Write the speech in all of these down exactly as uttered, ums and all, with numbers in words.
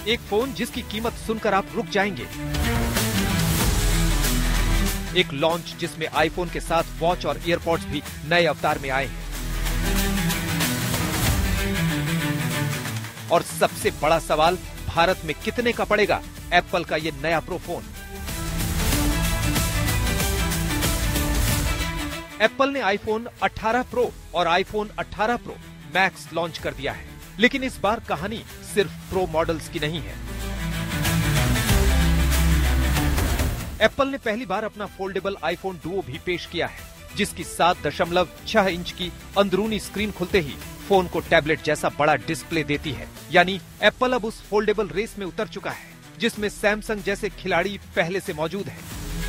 एक फोन जिसकी कीमत सुनकर आप रुक जाएंगे। एक लॉन्च जिसमें आईफोन के साथ वॉच और ईयरपॉड्स भी नए अवतार में आए हैं। और सबसे बड़ा सवाल, भारत में कितने का पड़ेगा एप्पल का ये नया प्रो फोन? एप्पल ने आईफोन अठारह प्रो और आईफोन अठारह प्रो मैक्स लॉन्च कर दिया है, लेकिन इस बार कहानी सिर्फ प्रो मॉडल्स की नहीं है। एप्पल ने पहली बार अपना फोल्डेबल आईफोन डुओ भी पेश किया है, जिसकी सात दशमलव छह इंच की अंदरूनी स्क्रीन खुलते ही फोन को टैबलेट जैसा बड़ा डिस्प्ले देती है। यानी एप्पल अब उस फोल्डेबल रेस में उतर चुका है, जिसमें सैमसंग जैसे खिलाड़ी पहले से मौजूद हैं।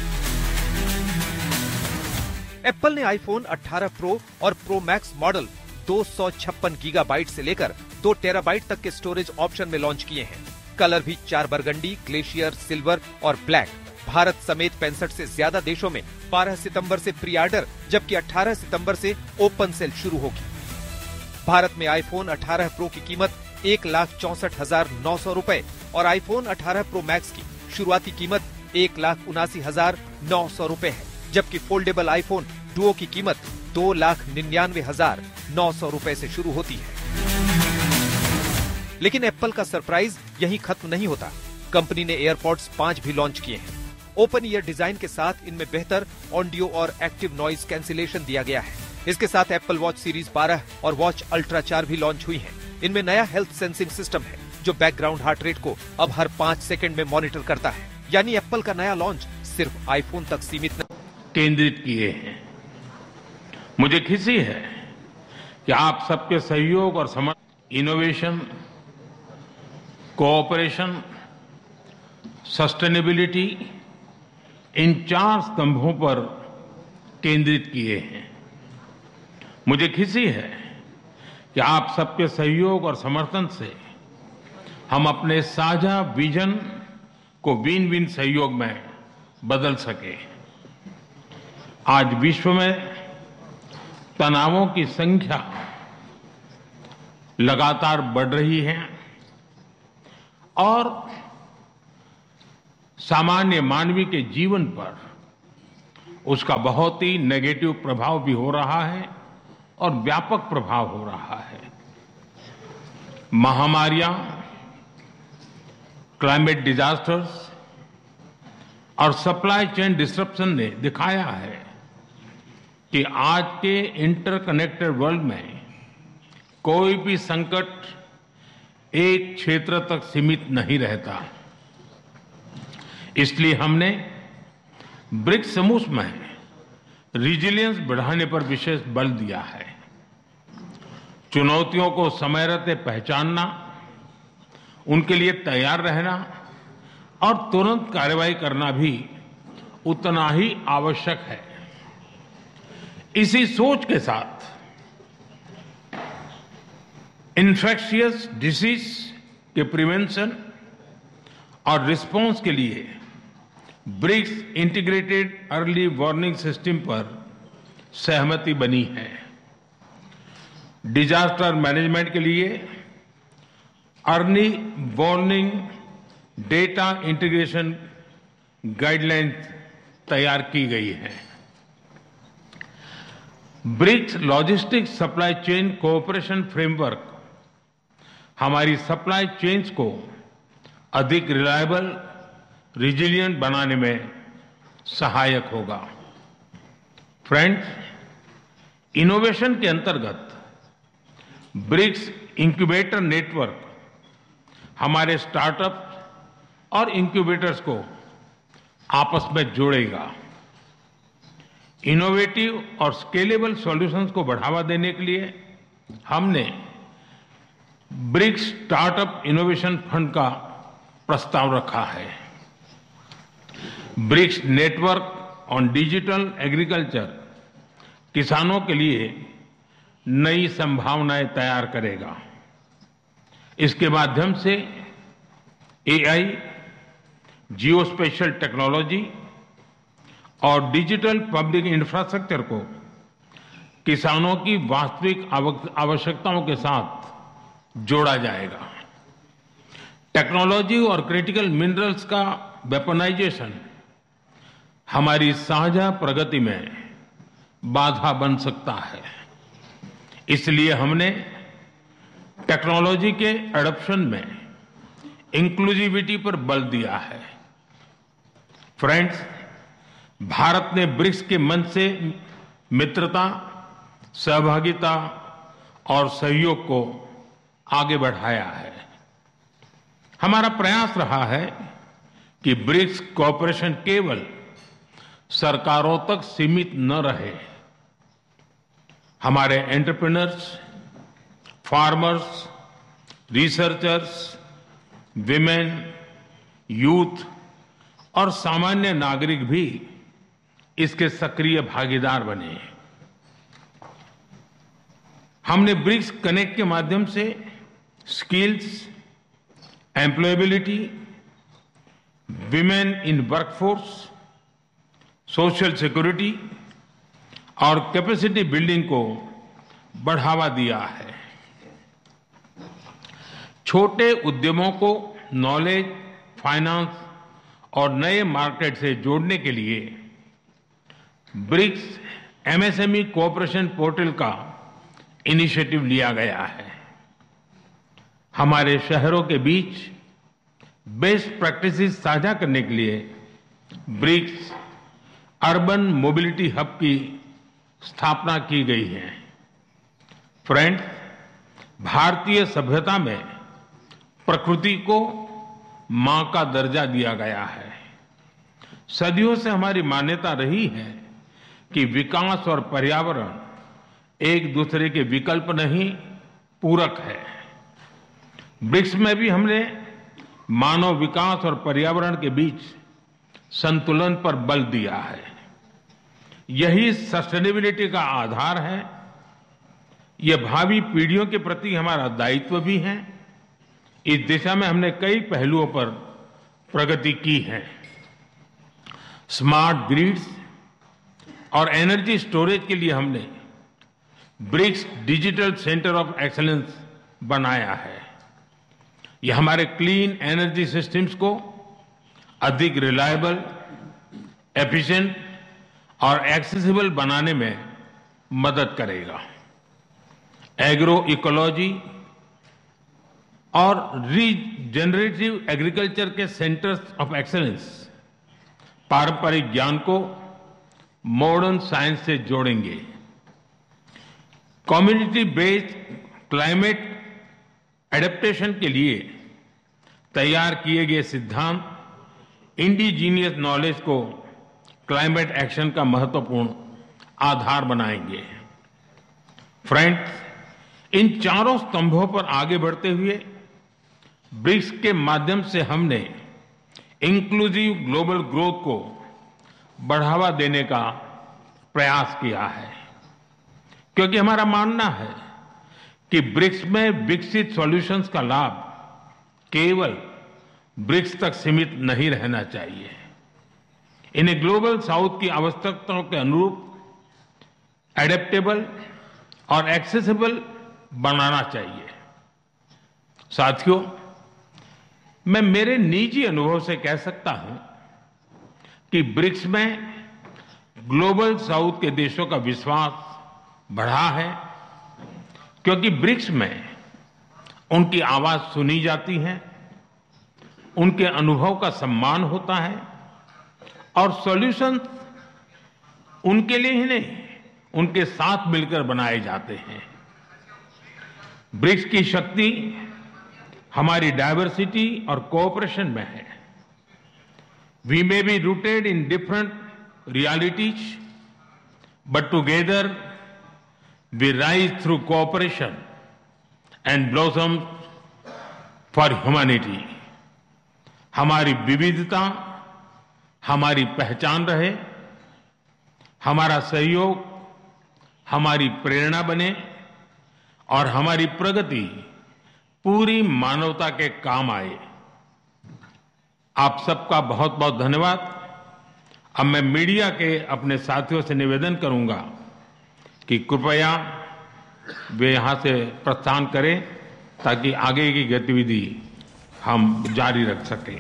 एप्पल ने आईफोन अठारह प्रो और प्रो मैक्स मॉडल दो सौ छप्पन गीगाबाइट से लेकर दो टेराबाइट तक के स्टोरेज ऑप्शन में लॉन्च किए हैं। कलर भी चार बरगंडी, ग्लेशियर, सिल्वर और ब्लैक। भारत समेत पैंसठ से ज्यादा देशों में बारह सितंबर से प्री ऑर्डर, जबकि अठारह सितंबर से ओपन सेल शुरू होगी। भारत में आईफोन अठारह प्रो की कीमत एक लाख चौसठ हजार नौ सौ रूपये और आईफोन अठारह प्रो मैक्स की शुरुआती कीमत एक लाख उनासी हजार नौ सौ रूपये है, जबकि फोल्डेबल आईफोन डुओ की कीमत दो लाख निन्यानवे हजार नौ सौ रूपये से शुरू होती है। लेकिन एप्पल का सरप्राइज यहीं खत्म नहीं होता। कंपनी ने एयरपॉड्स पांच भी लॉन्च किए हैं। ओपन ईयर डिजाइन के साथ इनमें बेहतर ऑडियो और एक्टिव नॉइज कैंसिलेशन दिया गया है। इसके साथ एप्पल वॉच सीरीज बारह और वॉच अल्ट्रा चार भी लॉन्च हुई हैं। इनमें नया हेल्थ सेंसिंग सिस्टम है, जो बैकग्राउंड हार्ट रेट को अब हर पांच सेकंड में मॉनिटर करता है। यानी एप्पल का नया लॉन्च सिर्फ आईफोन तक सीमित नहीं केंद्रित किए हैं। मुझे खुशी है कि आप सबके सहयोग और समर्थन, इनोवेशन, कोऑपरेशन, सस्टेनेबिलिटी, इन चार स्तंभों पर केंद्रित किए हैं। मुझे खुशी है कि आप सबके सहयोग और समर्थन से हम अपने साझा विजन को विन विन सहयोग में बदल सके। आज विश्व में तनावों की संख्या लगातार बढ़ रही है और सामान्य मानवीय के जीवन पर उसका बहुत ही नेगेटिव प्रभाव भी हो रहा है और व्यापक प्रभाव हो रहा है। महामारियां, क्लाइमेट डिजास्टर्स और सप्लाई चेन डिस्ट्रप्शन ने दिखाया है कि आज के इंटरकनेक्टेड वर्ल्ड में कोई भी संकट एक क्षेत्र तक सीमित नहीं रहता। इसलिए हमने ब्रिक्स समूह में रिजिलियंस बढ़ाने पर विशेष बल दिया है। चुनौतियों को समय रहते पहचानना, उनके लिए तैयार रहना और तुरंत कार्रवाई करना भी उतना ही आवश्यक है। इसी सोच के साथ इन्फेक्शियस डिसीज के प्रिवेंशन और रिस्पांस के लिए BRICS integrated early warning system पर सहमति बनी है। डिजास्टर मैनेजमेंट के लिए early warning data integration guideline तैयार की गई है। BRICS logistics supply chain cooperation framework हमारी सप्लाई चेन्स को अधिक रिलायबल, रिजिलियंट बनाने में सहायक होगा। फ्रेंड्स, इनोवेशन के अंतर्गत ब्रिक्स इंक्यूबेटर नेटवर्क हमारे स्टार्टअप और इंक्यूबेटर्स को आपस में जोड़ेगा। इनोवेटिव और स्केलेबल सॉल्यूशंस को बढ़ावा देने के लिए हमने ब्रिक्स स्टार्टअप इनोवेशन फंड का प्रस्ताव रखा है। BRICS network on digital agriculture किसानों के लिए नई संभावनाएं तैयार करेगा। इसके माध्यम से एआई, जियो स्पेशल टेक्नोलॉजी और डिजिटल पब्लिक इंफ्रास्ट्रक्चर को किसानों की वास्तविक आवश्यकताओं के साथ जोड़ा जाएगा। टेक्नोलॉजी और क्रिटिकल मिनरल्स का वेपनाइजेशन हमारी साझा प्रगति में बाधा बन सकता है। इसलिए हमने टेक्नोलॉजी के एडॉप्शन में इंक्लूसिविटी पर बल दिया है। फ्रेंड्स, भारत ने ब्रिक्स के मंच से मित्रता, सहभागिता और सहयोग को आगे बढ़ाया है। हमारा प्रयास रहा है कि ब्रिक्स कोऑपरेशन केवल सरकारों तक सीमित न रहे। हमारे entrepreneurs, farmers, researchers, women, youth और सामान्य नागरिक भी इसके सक्रिय भागीदार बने। हमने ब्रिक्स कनेक्ट के माध्यम से skills, employability, women in workforce, social security और कैपेसिटी बिल्डिंग को बढ़ावा दिया है। छोटे उद्यमों को नॉलेज, फाइनेंस और नए मार्केट से जोड़ने के लिए ब्रिक्स एमएसएमई कोऑपरेशन पोर्टल का इनिशिएटिव लिया गया है। हमारे शहरों के बीच बेस्ट प्रैक्टिसेस साझा करने के लिए ब्रिक्स अर्बन मोबिलिटी हब की स्थापना की गई है। फ्रेंड्स, भारतीय सभ्यता में प्रकृति को मां का दर्जा दिया गया है। सदियों से हमारी मान्यता रही है कि विकास और पर्यावरण एक दूसरे के विकल्प नहीं, पूरक है। ब्रिक्स में भी हमने मानव विकास और पर्यावरण के बीच संतुलन पर बल दिया है। यही सस्टेनेबिलिटी का आधार है। यह भावी पीढ़ियों के प्रति हमारा दायित्व भी है। इस दिशा में हमने कई पहलुओं पर प्रगति की है। स्मार्ट ग्रिड्स और एनर्जी स्टोरेज के लिए हमने BRICS digital centre of excellence बनाया है। यह हमारे क्लीन एनर्जी सिस्टम्स को अधिक रिलायबल, एफिशिएंट और एक्सेसिबल बनाने में मदद करेगा। एग्रो इकोलॉजी और रीजनरेटिव एग्रीकल्चर के सेंटर्स ऑफ एक्सीलेंस पारंपरिक ज्ञान को मॉडर्न साइंस से जोड़ेंगे। कम्युनिटी बेस्ड क्लाइमेट एडेप्टेशन के लिए तैयार किए गए सिद्धांत इंडिजीनियस नॉलेज को क्लाइमेट एक्शन का महत्वपूर्ण आधार बनाएंगे। फ्रेंड्स, इन चारों स्तंभों पर आगे बढ़ते हुए ब्रिक्स के माध्यम से हमने इंक्लूसिव ग्लोबल ग्रोथ को बढ़ावा देने का प्रयास किया है, क्योंकि हमारा मानना है कि ब्रिक्स में विकसित सॉल्यूशंस का लाभ केवल ब्रिक्स तक सीमित नहीं रहना चाहिए। इन्हें ग्लोबल साउथ की आवश्यकताओं के अनुरूप एडेप्टेबल और एक्सेसिबल बनाना चाहिए। साथियों, मैं मेरे निजी अनुभव से कह सकता हूं कि ब्रिक्स में ग्लोबल साउथ के देशों का विश्वास बढ़ा है, क्योंकि ब्रिक्स में उनकी आवाज सुनी जाती है, उनके अनुभव का सम्मान होता है और सॉल्यूशन उनके लिए ही नहीं, उनके साथ मिलकर बनाए जाते हैं। ब्रिक्स की शक्ति हमारी डायवर्सिटी और कोऑपरेशन में है। We may be rooted in different realities, but together we rise through cooperation and blossom for humanity. हमारी विविधता हमारी पहचान रहे, हमारा सहयोग हमारी प्रेरणा बने और हमारी प्रगति पूरी मानवता के काम आए। आप सबका बहुत बहुत धन्यवाद। अब मैं मीडिया के अपने साथियों से निवेदन करूंगा कि कृपया वे यहां से प्रस्थान करें ताकि आगे की गतिविधि हम जारी रख सकें।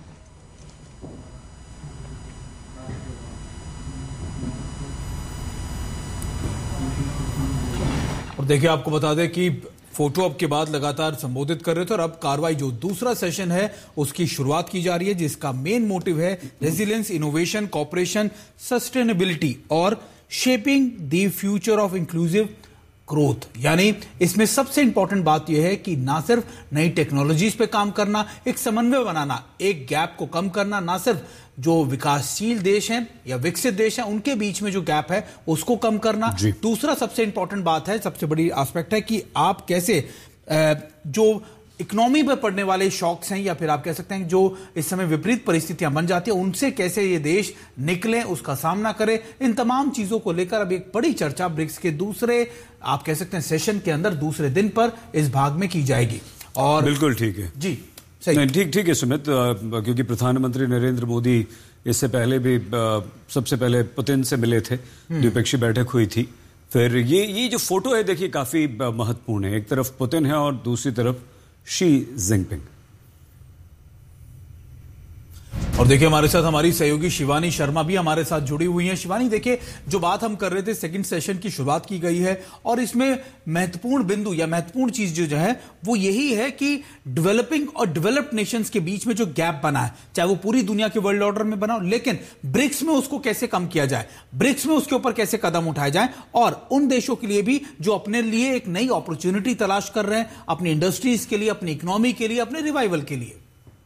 और देखिए, आपको बता दें कि फोटो अब के बाद लगातार संबोधित कर रहे थे और अब कार्रवाई जो दूसरा सेशन है उसकी शुरुआत की जा रही है, जिसका मेन मोटिव है रेजिलियंस, इनोवेशन, कॉपरेशन, सस्टेनेबिलिटी और shaping the future of inclusive growth. यानी इसमें सबसे इंपॉर्टेंट बात यह है कि ना सिर्फ नई टेक्नोलॉजीज पे काम करना, एक समन्वय बनाना, एक गैप को कम करना, ना सिर्फ जो विकासशील देश हैं या विकसित देश हैं उनके बीच में जो गैप है उसको कम करना। दूसरा सबसे इंपॉर्टेंट बात है, सबसे बड़ी एस्पेक्ट है कि आप कैसे जो इकोनॉमी पर पड़ने वाले शॉक्स हैं या फिर आप कह सकते हैं जो इस समय विपरीत परिस्थितियां बन जाती हैं उनसे कैसे ये देश निकले, उसका सामना करे। इन तमाम चीजों को लेकर अब एक बड़ी चर्चा ब्रिक्स के दूसरे आप कह सकते हैं सेशन के अंदर दूसरे दिन पर इस भाग में की जाएगी। और बिल्कुल ठीक है जी, नहीं ठीक ठीक है सुमित, क्योंकि प्रधानमंत्री नरेंद्र मोदी इससे पहले भी सबसे पहले पुतिन से मिले थे, द्विपक्षीय बैठक हुई थी। फिर ये ये जो फोटो है देखिए काफी महत्वपूर्ण है। एक तरफ पुतिन है और दूसरी तरफ शी जिनपिंग। और देखिए, हमारे साथ हमारी सहयोगी शिवानी शर्मा भी हमारे साथ जुड़ी हुई हैं। शिवानी, देखिए जो बात हम कर रहे थे, सेकंड सेशन की शुरुआत की गई है और इसमें महत्वपूर्ण बिंदु या महत्वपूर्ण चीज जो है वो यही है कि डेवलपिंग और डेवलप्ड नेशंस के बीच में जो गैप बना है, चाहे वो पूरी दुनिया के वर्ल्ड ऑर्डर में बना हो, लेकिन ब्रिक्स में उसको कैसे कम किया जाए, ब्रिक्स में उसके ऊपर कैसे कदम उठाए जाए और उन देशों के लिए भी जो अपने लिए एक नई अपॉर्चुनिटी तलाश कर रहे हैं, अपनी इंडस्ट्रीज के लिए, अपनी इकोनॉमी के लिए, अपने रिवाइवल के लिए।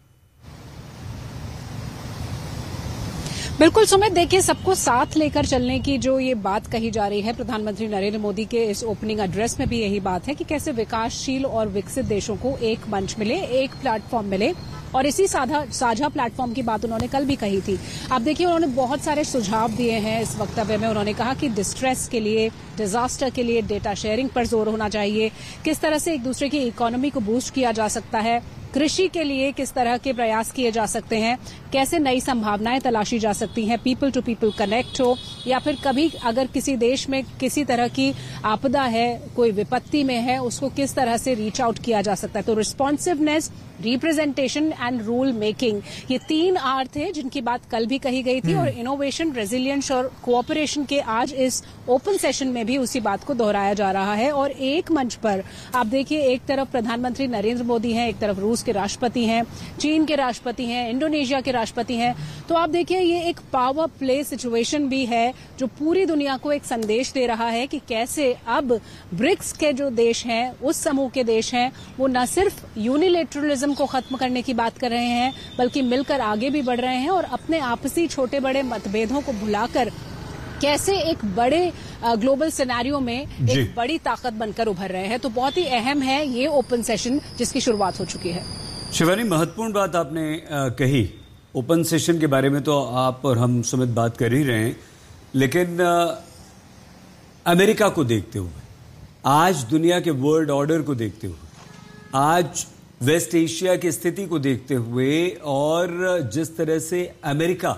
बिल्कुल सुमित, देखिए सबको साथ लेकर चलने की जो ये बात कही जा रही है, प्रधानमंत्री नरेंद्र मोदी के इस ओपनिंग एड्रेस में भी यही बात है कि कैसे विकासशील और विकसित देशों को एक मंच मिले, एक प्लेटफॉर्म मिले। और इसी साझा साझा प्लेटफॉर्म की बात उन्होंने कल भी कही थी। अब देखिए, उन्होंने बहुत सारे सुझाव दिए हैं इस वक्तव्य में। उन्होंने कहा कि डिस्ट्रेस के लिए, डिजास्टर के लिए डेटा शेयरिंग पर जोर होना चाहिए, किस तरह से एक दूसरे की इकोनॉमी को बूस्ट किया जा सकता है, कृषि के लिए किस तरह के प्रयास किए जा सकते हैं, कैसे नई संभावनाएं तलाशी जा सकती हैं, पीपल टू पीपल कनेक्ट हो, या फिर कभी अगर किसी देश में किसी तरह की आपदा है, कोई विपत्ति में है, उसको किस तरह से रीच आउट किया जा सकता है। तो responsiveness, representation and rule making, ये तीन आर थे जिनकी बात कल भी कही गई थी और इनोवेशन, रेजिलियंस और कोऑपरेशन के आज इस ओपन सेशन में भी उसी बात को दोहराया जा रहा है। और एक मंच पर आप देखिए, एक तरफ प्रधानमंत्री नरेंद्र मोदी हैं, एक तरफ रूस के राष्ट्रपति हैं, चीन के राष्ट्रपति हैं, इंडोनेशिया के राष्ट्रपति हैं। तो आप देखिए, ये एक पावर प्ले सिचुएशन भी है जो पूरी दुनिया को एक संदेश दे रहा है कि कैसे अब ब्रिक्स के जो देश हैं, उस समूह के देश हैं, वो न सिर्फ यूनिलेटरलिज्म को खत्म करने की बात कर रहे हैं बल्कि मिलकर आगे भी बढ़ रहे हैं और अपने आपसी छोटे बड़े मतभेदों को भुलाकर कैसे एक बड़े ग्लोबल सिनेरियो में एक बड़ी ताकत बनकर उभर रहे हैं। तो बहुत ही अहम है ये ओपन सेशन जिसकी शुरुआत हो चुकी है। शिवानी, महत्वपूर्ण बात आपने आ, कही। ओपन सेशन के बारे में तो आप और हम सुमित बात कर ही रहे हैं, लेकिन आ, अमेरिका को देखते हुए, आज दुनिया के वर्ल्ड ऑर्डर को देखते हुए, आज वेस्ट एशिया की स्थिति को देखते हुए और जिस तरह से अमेरिका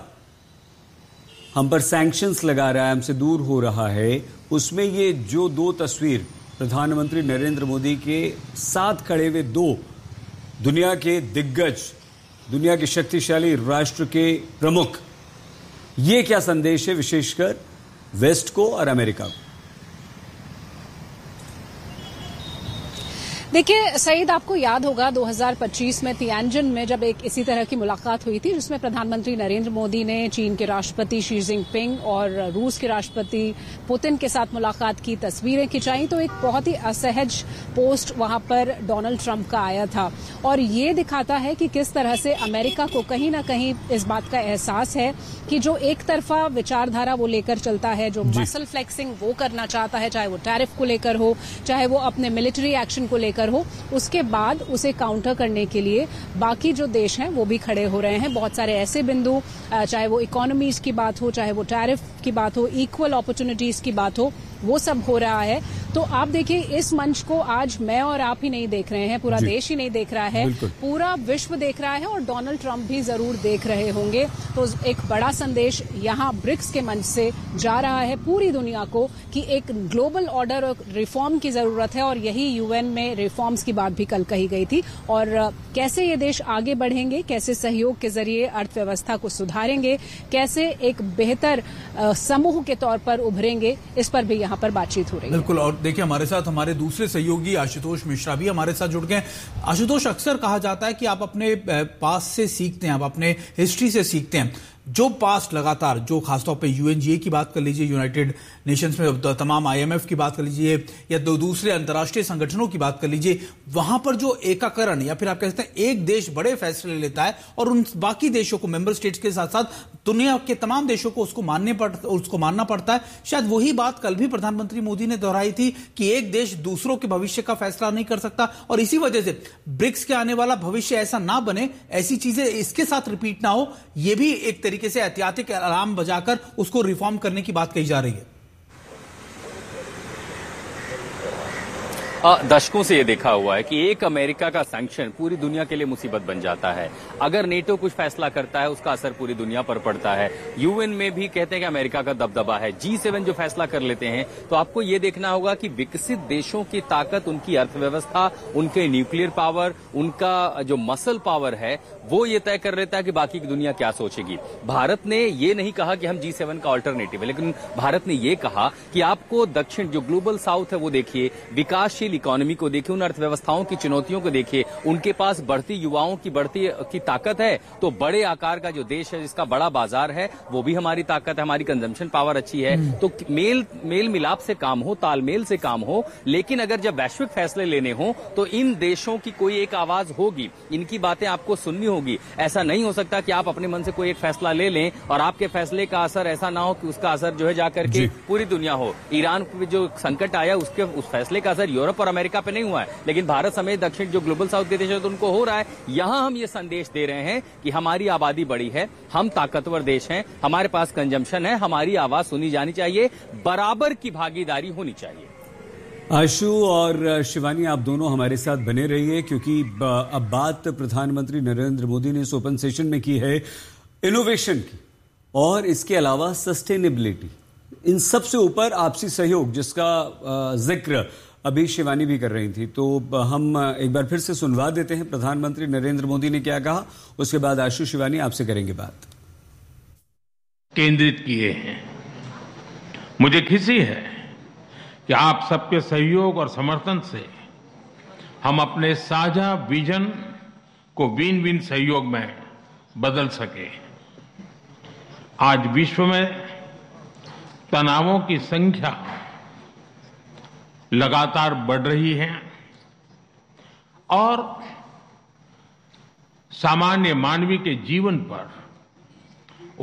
हम पर सैंक्शंस लगा रहा है, हमसे दूर हो रहा है, उसमें ये जो दो तस्वीर प्रधानमंत्री नरेंद्र मोदी के साथ खड़े हुए दो दुनिया के दिग्गज, दुनिया के शक्तिशाली राष्ट्र के प्रमुख, ये क्या संदेश है विशेषकर वेस्ट को और अमेरिका को? देखिए सईद, आपको याद होगा दो हज़ार पच्चीस में तियानजिन में जब एक इसी तरह की मुलाकात हुई थी जिसमें प्रधानमंत्री नरेंद्र मोदी ने चीन के राष्ट्रपति शी जिनपिंग और रूस के राष्ट्रपति पुतिन के साथ मुलाकात की, तस्वीरें खिंचाई। तो एक बहुत ही असहज पोस्ट वहां पर डोनाल्ड ट्रंप का आया था और ये दिखाता है कि किस तरह से अमेरिका को कहीं ना कहीं इस बात का एहसास है कि जो एक तरफा विचारधारा वो लेकर चलता है, जो मसल फ्लेक्सिंग वो करना चाहता है, चाहे वो टैरिफ को लेकर हो, चाहे वो अपने मिलिट्री एक्शन को लेकर हो, उसके बाद उसे काउंटर करने के लिए बाकी जो देश हैं वो भी खड़े हो रहे हैं। बहुत सारे ऐसे बिंदु, चाहे वो इकोनॉमीज की बात हो, चाहे वो टैरिफ की बात हो, इक्वल अपॉर्चुनिटीज की बात हो, वो सब हो रहा है। तो आप देखिए, इस मंच को आज मैं और आप ही नहीं देख रहे हैं, पूरा देश ही नहीं देख रहा है, पूरा विश्व देख रहा है और डोनाल्ड ट्रंप भी जरूर देख रहे होंगे। तो एक बड़ा संदेश यहाँ ब्रिक्स के मंच से जा रहा है पूरी दुनिया को कि एक ग्लोबल ऑर्डर और रिफॉर्म की जरूरत है, और यही यूएन में रिफॉर्म्स की बात भी कल कही गई थी। और कैसे ये देश आगे बढ़ेंगे, कैसे सहयोग के जरिए अर्थव्यवस्था को सुधारेंगे, कैसे एक बेहतर समूह के तौर पर उभरेंगे, इस पर भी यहाँ पर बातचीत हो रही है। बिल्कुल। और देखिए, हमारे साथ हमारे दूसरे सहयोगी आशुतोष मिश्रा भी हमारे साथ जुड़ गए। आशुतोष, अक्सर कहा जाता है कि आप अपने पास से सीखते हैं, आप अपने हिस्ट्री से सीखते हैं। जो पास्ट लगातार, जो खासतौर पे यूएनजीए की बात कर लीजिए, यूनाइटेड नेशंस में तमाम आईएमएफ की बात कर लीजिए, या दो दूसरे अंतर्राष्ट्रीय संगठनों की बात कर लीजिए, वहां पर जो एकाकरण या फिर आप कह सकते हैं एक देश बड़े फैसले लेता है और उन बाकी देशों को, मेंबर स्टेट्स के साथ साथ दुनिया के तमाम देशों को उसको मानने पड़ उसको मानना पड़ता है। शायद वही बात कल भी प्रधानमंत्री मोदी ने दोहराई थी कि एक देश दूसरों के भविष्य का फैसला नहीं कर सकता, और इसी वजह से ब्रिक्स के आने वाला भविष्य ऐसा ना बने, ऐसी चीजें इसके साथ रिपीट ना हो, यह भी एक तरीके से एहतियाती अलार्म बजाकर उसको रिफॉर्म करने की बात कही जा रही है। दशकों से ये देखा हुआ है कि एक अमेरिका का सैंक्शन पूरी दुनिया के लिए मुसीबत बन जाता है। अगर नेटो कुछ फैसला करता है, उसका असर पूरी दुनिया पर पड़ता है। यूएन में भी कहते हैं कि अमेरिका का दबदबा है। जी सेवन जो फैसला कर लेते हैं, तो आपको ये देखना होगा कि विकसित देशों की ताकत, उनकी अर्थव्यवस्था, उनके न्यूक्लियर पावर, उनका जो मसल पावर है, वो ये तय कर लेता है कि बाकी की दुनिया क्या सोचेगी। भारत ने ये नहीं कहा कि हम जी सेवन का अल्टरनेटिव है, लेकिन भारत ने ये कहा कि आपको दक्षिण, जो ग्लोबल साउथ है वो देखिए, विकासशील इकोनॉमी को देखिए, उन अर्थव्यवस्थाओं की चुनौतियों को देखिए, उनके पास बढ़ती युवाओं की बढ़ती की ताकत है। तो बड़े आकार का जो देश है, जिसका बड़ा बाजार है, वो भी हमारी ताकत है, हमारी कंजम्पशन पावर अच्छी है। तो मेल मेल मिलाप से काम हो, तालमेल से काम हो। लेकिन अगर जब वैश्विक फैसले लेने हो, तो इन देशों की कोई एक आवाज होगी, इनकी बातें आपको सुननी होगी। ऐसा नहीं हो सकता कि आप अपने मन से कोई एक फैसला ले लें और आपके फैसले का असर ऐसा ना हो कि उसका असर जो है जाकर के पूरी दुनिया हो। ईरान पे जो संकट आया, उसके उस फैसले का असर यूरोप और अमेरिका पे नहीं हुआ है, लेकिन भारत समेत दक्षिण जो ग्लोबल साउथ के देश है, तो उनको हो रहा है। यहां हम ये संदेश दे रहे हैं कि हमारी आबादी बड़ी है, हम ताकतवर देश हैं, हमारे पास कंजम्पशन है, हमारी आवाज सुनी जानी चाहिए, बराबर की भागीदारी होनी चाहिए। आशु और शिवानी, आप दोनों हमारे साथ बने रहिए, क्योंकि अब बात प्रधानमंत्री नरेंद्र मोदी ने इस ओपन सेशन में की है इनोवेशन की, और इसके अलावा सस्टेनेबिलिटी, इन सबसे ऊपर आपसी सहयोग, जिसका जिक्र अभी शिवानी भी कर रही थी। तो हम एक बार फिर से सुनवा देते हैं प्रधानमंत्री नरेंद्र मोदी ने क्या कहा, उसके बाद आशु, शिवानी आपसे करेंगे बात। केंद्रित किए हैं। मुझे खुशी है कि आप सबके सहयोग और समर्थन से हम अपने साझा विजन को विन विन सहयोग में बदल सके। आज विश्व में तनावों की संख्या लगातार बढ़ रही है और सामान्य मानवीय के जीवन पर